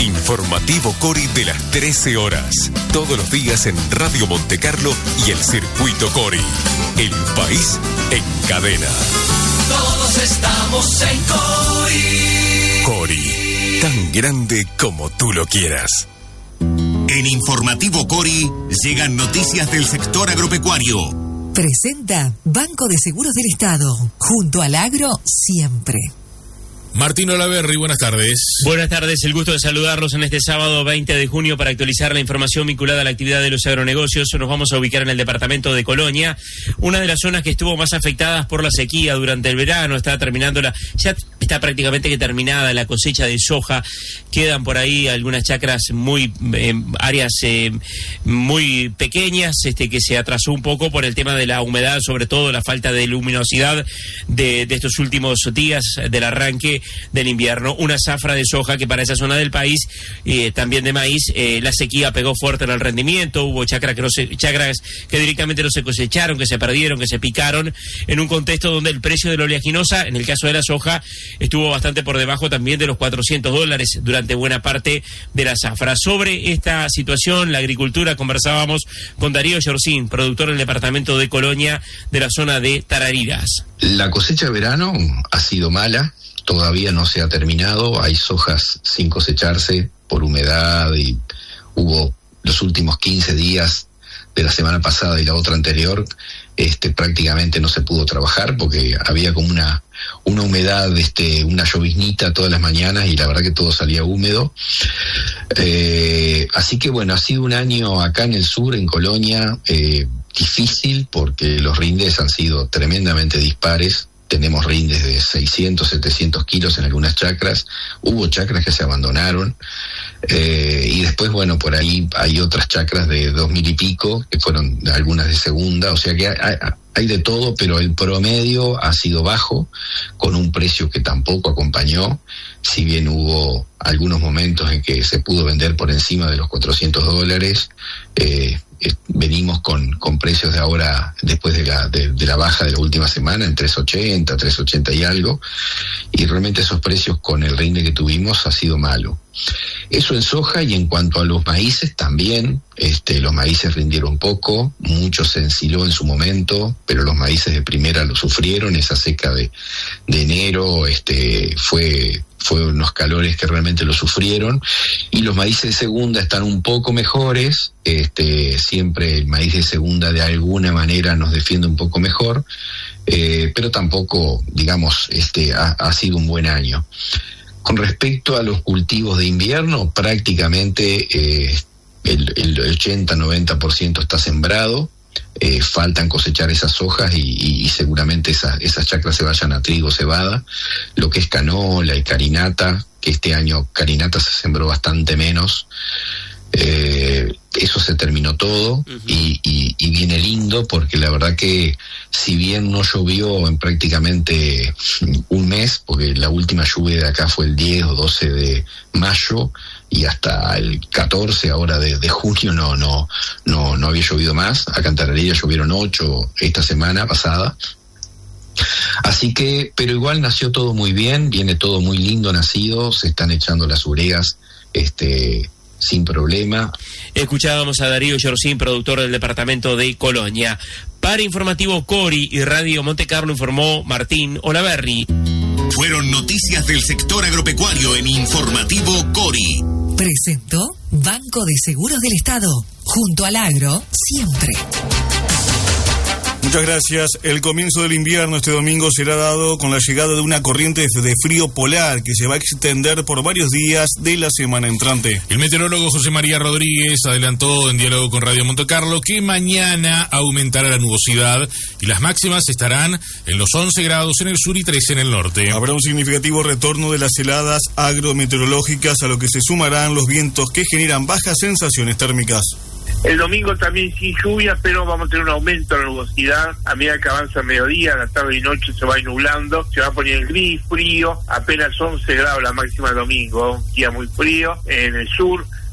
Informativo Cori de las 13 horas. Todos los días en Radio Montecarlo y el Circuito Cori. El país en cadena. Todos estamos en Cori. Cori, tan grande como tú lo quieras. En Informativo Cori llegan noticias del sector agropecuario. Presenta Banco de Seguros del Estado. Junto al agro, siempre. Martín Olaverri, buenas tardes. Buenas tardes, el gusto de saludarlos en este sábado 20 de junio para actualizar la información vinculada a la actividad de los agronegocios. Nos vamos a ubicar en el departamento de Colonia, una de las zonas que estuvo más afectadas por la sequía durante el verano. Ya está prácticamente que terminada la cosecha de soja. Quedan por ahí algunas chacras áreas muy pequeñas, que se atrasó un poco por el tema de la humedad, sobre todo la falta de luminosidad de estos últimos días del arranque del invierno. Una zafra de soja que para esa zona del país, también de maíz, la sequía pegó fuerte en el rendimiento. Hubo chacras que directamente no se cosecharon, que se perdieron, que se picaron, en un contexto donde el precio de la oleaginosa, en el caso de la soja, estuvo bastante por debajo también de los $400 durante buena parte de la zafra. Sobre esta situación, la agricultura, conversábamos con Darío Yorcín, productor del departamento de Colonia, de la zona de Tarariras. La cosecha de verano ha sido mala. Todavía no se ha terminado, hay sojas sin cosecharse por humedad y hubo los últimos 15 días de la semana pasada y la otra anterior, prácticamente no se pudo trabajar porque había como una humedad, una lloviznita todas las mañanas y la verdad que todo salía húmedo. Así que bueno, ha sido un año acá en el sur, en Colonia, difícil porque los rindes han sido tremendamente dispares. Tenemos rindes de 600, 700 kilos en algunas chacras. Hubo chacras que se abandonaron. Y después, bueno, por ahí hay otras chacras de 2.000 y pico, que fueron algunas de segunda. O sea que hay de todo, pero el promedio ha sido bajo, con un precio que tampoco acompañó. Si bien hubo algunos momentos en que se pudo vender por encima de los $400, venimos con precios de ahora, después de la baja de la última semana, en 380 y algo, y realmente esos precios con el rinde que tuvimos ha sido malo. Eso en soja, y en cuanto a los maíces también, los maíces rindieron poco, mucho se ensiló en su momento, pero los maíces de primera lo sufrieron. Esa seca de enero fue unos calores que realmente lo sufrieron, y los maíces de segunda están un poco mejores. Siempre el maíz de segunda de alguna manera nos defiende un poco mejor, pero tampoco, digamos, ha sido un buen año. Con respecto a los cultivos de invierno, prácticamente el 80-90% está sembrado. Faltan cosechar esas hojas y seguramente esas chacras se vayan a trigo, cebada. Lo que es canola y carinata, que este año carinata se sembró bastante menos, eso se terminó todo. y viene lindo, porque la verdad que si bien no llovió en prácticamente un mes, porque la última lluvia de acá fue el 10 o 12 de mayo, y hasta el 14 ahora de junio no había llovido más. Acá en Tarariras llovieron 8 esta semana pasada. Así que, pero igual nació todo muy bien, viene todo muy lindo nacido, se están echando las ureas, sin problema. Escuchábamos a Darío Yorcín, productor del departamento de Colonia. Para Informativo Cori y Radio Montecarlo informó Martín Olaverri. Fueron noticias del sector agropecuario en Informativo Cori. Presentó Banco de Seguros del Estado. Junto al agro, siempre. Muchas gracias. El comienzo del invierno este domingo será dado con la llegada de una corriente de frío polar que se va a extender por varios días de la semana entrante. El meteorólogo José María Rodríguez adelantó en diálogo con Radio Montecarlo que mañana aumentará la nubosidad y las máximas estarán en los 11 grados en el sur y 13 en el norte. Habrá un significativo retorno de las heladas agrometeorológicas, a lo que se sumarán los vientos que generan bajas sensaciones térmicas. El domingo también sin lluvia, pero vamos a tener un aumento de la nubosidad. A medida que avanza el mediodía, la tarde y noche se va nublando, se va a poner gris, frío, apenas 11 grados la máxima el domingo, un día muy frío. En el sur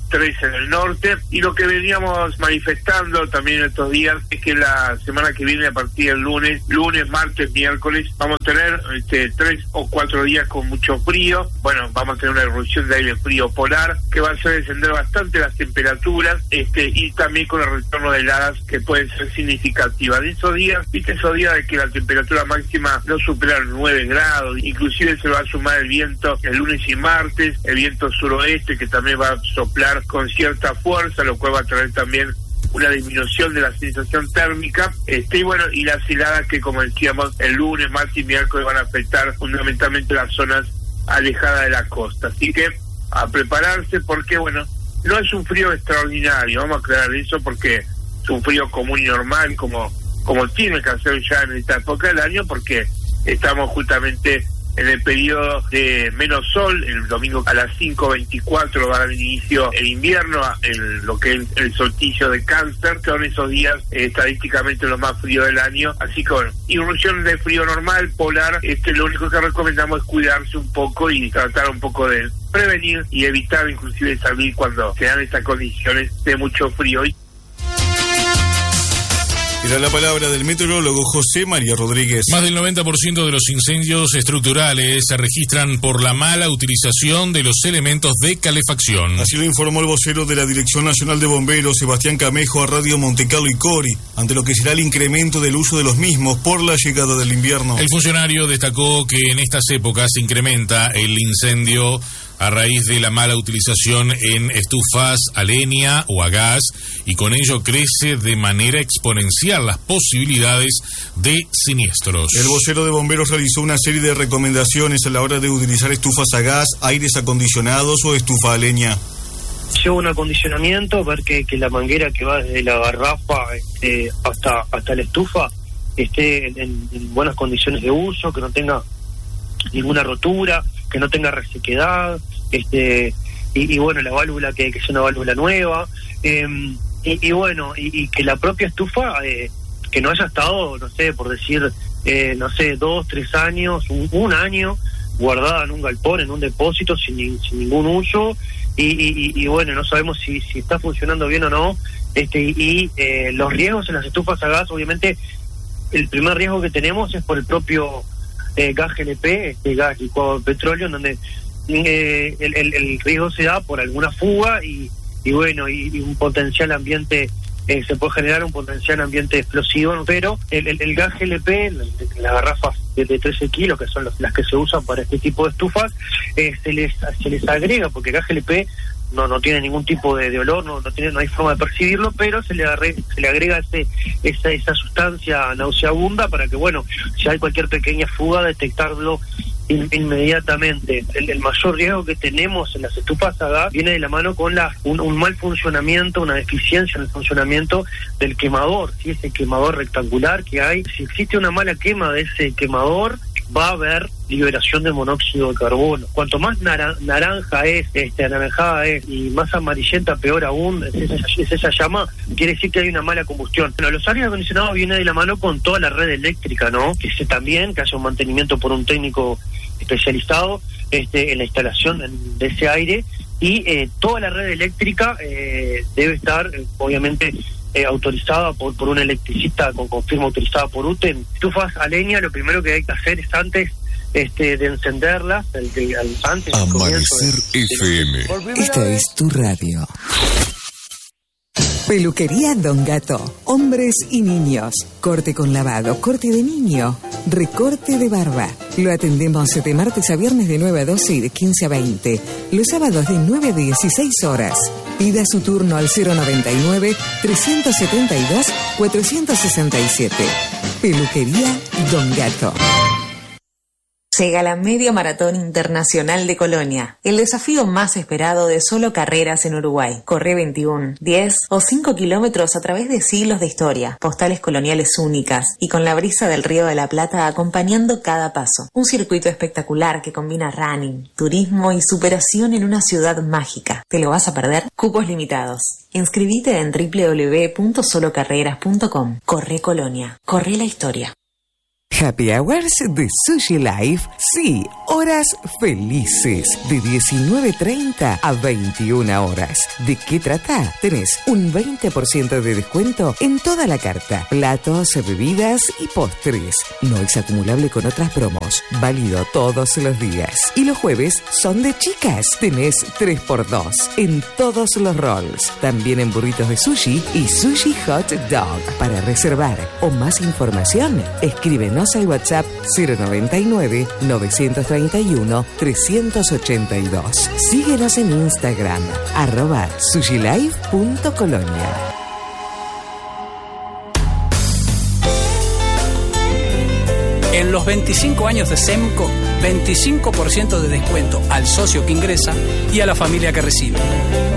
3 en el norte, y lo que veníamos manifestando también estos días es que la semana que viene, a partir del lunes, martes, miércoles, vamos a tener 3 o 4 días con mucho frío. Bueno, vamos a tener una irrupción de aire frío polar que va a hacer descender bastante las temperaturas, y también con el retorno de heladas que pueden ser significativas. De esos días, esos días de que la temperatura máxima no supera los 9 grados, inclusive se va a sumar el viento el lunes y martes, el viento suroeste que también va a soplar con cierta fuerza, lo cual va a traer también una disminución de la sensación térmica, y bueno, y las heladas que, como decíamos, el lunes, martes y miércoles van a afectar fundamentalmente las zonas alejadas de la costa. Así que a prepararse, porque bueno, no es un frío extraordinario, vamos a aclarar eso, porque es un frío común y normal, como tiene que hacer ya en esta época del año, porque estamos justamente en el periodo de menos sol. El domingo a las 5:24 va a dar inicio el invierno, lo que es el solsticio de Cáncer. Son esos días estadísticamente los más fríos del año. Así que bueno, irrupción de frío normal, polar. Lo único que recomendamos es cuidarse un poco y tratar un poco de prevenir y evitar inclusive salir cuando se dan estas condiciones de mucho frío. Era la palabra del meteorólogo José María Rodríguez. Más del 90% de los incendios estructurales se registran por la mala utilización de los elementos de calefacción. Así lo informó el vocero de la Dirección Nacional de Bomberos, Sebastián Camejo, a Radio Montecarlo y Cori, ante lo que será el incremento del uso de los mismos por la llegada del invierno. El funcionario destacó que en estas épocas se incrementa el incendio a raíz de la mala utilización en estufas a leña o a gas, y con ello crece de manera exponencial las posibilidades de siniestros. El vocero de bomberos realizó una serie de recomendaciones a la hora de utilizar estufas a gas, aires acondicionados o estufa a leña. Lleva un acondicionamiento, ver que la manguera que va desde la garrafa hasta la estufa esté en buenas condiciones de uso, que no tenga ninguna rotura, que no tenga resequedad, y bueno, la válvula que sea una válvula nueva, y bueno, y que la propia estufa que no haya estado, no sé, por decir, 2, 3 años, un año guardada en un galpón, en un depósito sin ningún uso, y bueno, no sabemos si está funcionando bien o no, los riesgos en las estufas a gas, obviamente el primer riesgo que tenemos es por el propio gas GLP, gas licuado de petróleo, en donde el riesgo se da por alguna fuga y bueno, y un potencial ambiente, se puede generar un potencial ambiente explosivo, pero el gas GLP, las garrafas de 13 kilos, que son las que se usan para este tipo de estufas, se les agrega, porque el gas GLP no tiene ningún tipo de olor, no hay forma de percibirlo, pero se le agrega esa sustancia nauseabunda para que, bueno, si hay cualquier pequeña fuga, detectarlo inmediatamente. El mayor riesgo que tenemos en las estufas a gas viene de la mano con un mal funcionamiento, una deficiencia en el funcionamiento del quemador, ¿sí? Ese quemador rectangular que hay. Si existe una mala quema de ese quemador, va a haber liberación de monóxido de carbono. Cuanto más naranja anaranjada es y más amarillenta, peor aún, es esa llama, quiere decir que hay una mala combustión. Bueno, los aires acondicionados vienen de la mano con toda la red eléctrica, ¿no? Que haya un mantenimiento por un técnico especializado en la instalación de ese aire, y toda la red eléctrica debe estar, obviamente, autorizada por un electricista con firma autorizada por UTEN. Estufas a leña, lo primero que hay que hacer es antes de encenderlas, antes del comienzo FM. Esta es tu radio. Peluquería Don Gato. Hombres y niños. Corte con lavado, corte de niño, recorte de barba. Lo atendemos de martes a viernes de 9 a 12 y de 15 a 20. Los sábados de 9 a 16 horas. Pida su turno al 092-372-467. Peluquería Don Gato. Llega la Media Maratón Internacional de Colonia, el desafío más esperado de solo carreras en Uruguay. Corre 21, 10 o 5 kilómetros a través de siglos de historia, postales coloniales únicas y con la brisa del Río de la Plata acompañando cada paso. Un circuito espectacular que combina running, turismo y superación en una ciudad mágica. ¿Te lo vas a perder? Cupos limitados. Inscribite en www.solocarreras.com. Corre Colonia. Corre la historia. Happy Hours de Sushi Life, sí, horas felices, de 19:30 a 21 horas. ¿De qué trata? Tenés un 20% de descuento en toda la carta, platos, bebidas y postres. No es acumulable con otras promos, válido todos los días. Y los jueves son de chicas, tenés 3x2 en todos los rolls, también en burritos de sushi y sushi hot dog. Para reservar o más información, escríbenos al WhatsApp 099-931-382. Síguenos en Instagram, @sushilife.colonia. En los 25 años de SEMCO, 25% de descuento al socio que ingresa y a la familia que recibe.